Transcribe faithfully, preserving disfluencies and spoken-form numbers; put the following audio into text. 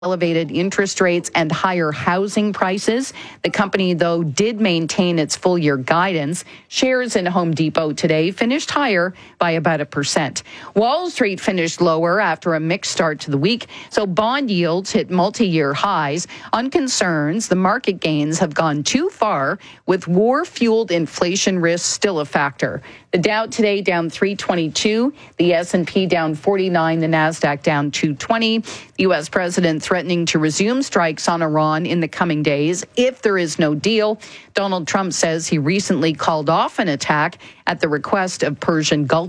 elevated interest rates and higher housing prices. The company, though, did maintain its full-year guidance. Shares in Home Depot today finished higher by about a percent. Wall Street finished lower after a mixed start to the week, so bond yields hit multi-year highs. On concerns, the market gains have gone too far, with war-fueled inflation risks still a factor. The Dow today down three twenty-two, the S and P down forty-nine, the Nasdaq down two twenty. The U S president threatening to resume strikes on Iran in the coming days if there is no deal. Donald Trump says he recently called off an attack at the request of Persian Gulf